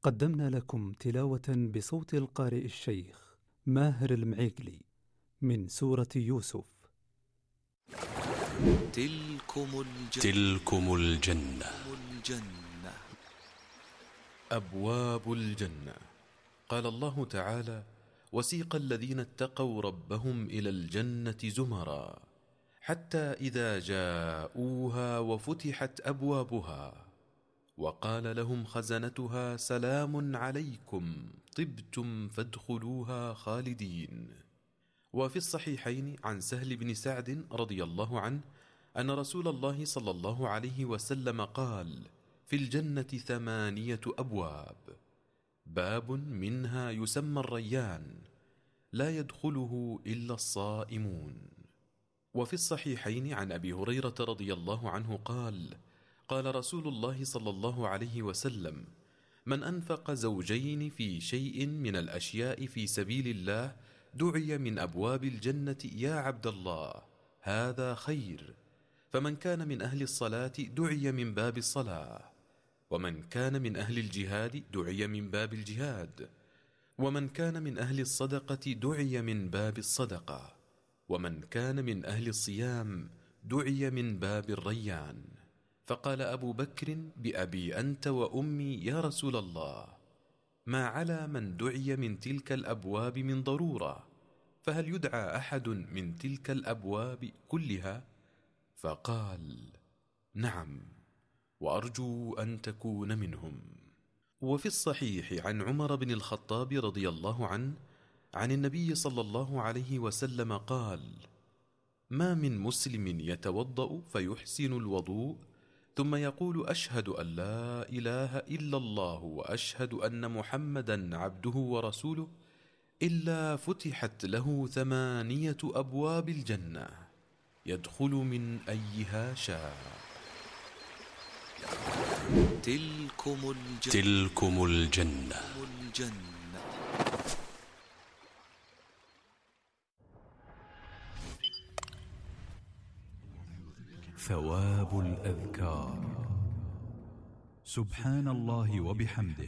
قدمنا لكم تلاوة بصوت القارئ الشيخ ماهر المعيقلي من سورة يوسف. تلكم الجنة. أبواب الجنة. قال الله تعالى: وسيق الذين اتقوا ربهم إلى الجنة زمرا حتى إذا جاءوها وفتحت أبوابها وقال لهم خزنتها سلام عليكم طبتم فادخلوها خالدين. وفي الصحيحين عن سهل بن سعد رضي الله عنه أن رسول الله صلى الله عليه وسلم قال: في الجنة 8 أبواب، باب منها يسمى الريان لا يدخله إلا الصائمون. وفي الصحيحين عن أبي هريرة رضي الله عنه قال: قال رسول الله صلى الله عليه وسلم: من أنفق زوجين في شيء من الأشياء في سبيل الله دعي من أبواب الجنة يا عبد الله هذا خير. فمن كان من أهل الصلاة دعي من باب الصلاة، ومن كان من أهل الجهاد دعي من باب الجهاد، ومن كان من أهل الصدقة دعي من باب الصدقة، ومن كان من أهل الصيام دعي من باب الريان. فقال أبو بكر: بأبي أنت وأمي يا رسول الله، ما على من دعي من تلك الأبواب من ضرورة، فهل يدعى أحد من تلك الأبواب كلها؟ فقال: نعم، وأرجو أن تكون منهم. وفي الصحيح عن عمر بن الخطاب رضي الله عنه عن النبي صلى الله عليه وسلم قال: ما من مسلم يتوضأ فيحسن الوضوء ثم يقول أشهد أن لا إله إلا الله وأشهد أن محمدا عبده ورسوله إلا فتحت له 8 أبواب الجنة يدخل من أيها شاء. تلكم الجنة. ثواب الأذكار. سبحان الله وبحمده.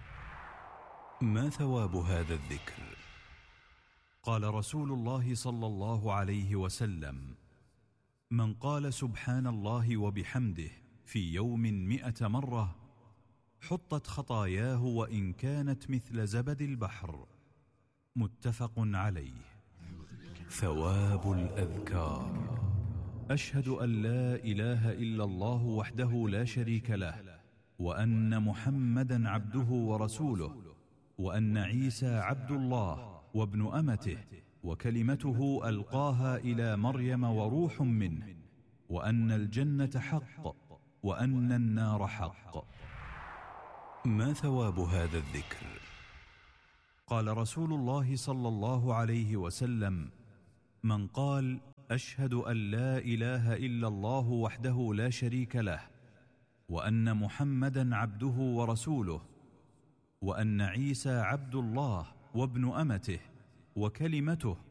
ما ثواب هذا الذكر؟ قال رسول الله صلى الله عليه وسلم: من قال سبحان الله وبحمده في يوم 100 مرة حطت خطاياه وإن كانت مثل زبد البحر. متفق عليه. ثواب الأذكار. أشهد أن لا إله إلا الله وحده لا شريك له، وأن محمدا عبده ورسوله، وأن عيسى عبد الله وابن أمته وكلمته ألقاها إلى مريم وروح منه، وأن الجنة حق وأن النار حق. ما ثواب هذا الذكر؟ قال رسول الله صلى الله عليه وسلم: من قال أشهد أن لا إله إلا الله وحده لا شريك له، وأن محمدا عبده ورسوله، وأن عيسى عبد الله وابن أمته وكلمته